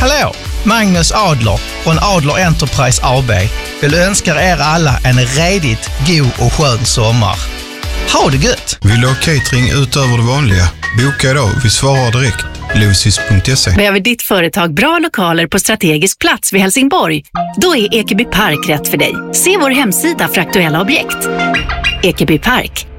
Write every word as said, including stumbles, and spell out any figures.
Hallå! Magnus Adler från Adler Enterprise A B vill önska er alla en redigt god och skön sommar. Ha det gött! Vill du ha catering utöver det vanliga? Boka idag, vi svarar direkt. Lucis punkt se. Behöver ditt företag bra lokaler på strategisk plats vid Helsingborg? Då är Ekeby Park rätt för dig. Se vår hemsida för aktuella objekt. Ekeby Park,